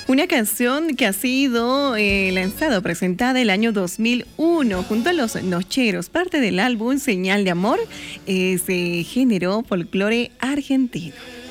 Una canción que ha sido lanzada o presentada el año 2001 junto a Los Nocheros, parte del álbum Señal de Amor, ese género folclore argentino.